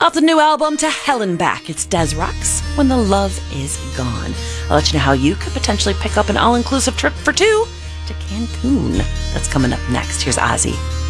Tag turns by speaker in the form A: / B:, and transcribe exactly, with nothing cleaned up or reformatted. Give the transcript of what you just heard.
A: Off the new album To Hell and Back, it's Des Rocks, When the Love Is Gone. I'll let you know how you could potentially pick up an all-inclusive trip for two to Cancun. That's coming up next. Here's Ozzy.